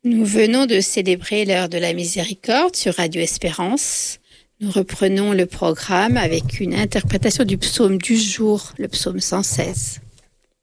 Nous venons de célébrer l'heure de la miséricorde sur Radio Espérance. Nous reprenons le programme avec une interprétation du psaume du jour, le psaume 116.